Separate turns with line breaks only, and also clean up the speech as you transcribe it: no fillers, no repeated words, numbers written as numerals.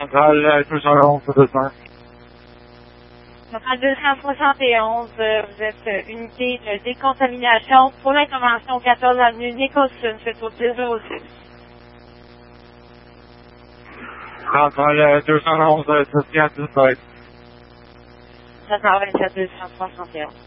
Centrale 211, 200.
Centrale 271, vous êtes unité de décontamination pour l'intervention 14 avenue Nicholson, c'est au 1006.
Centrale 211, 217.
727 271.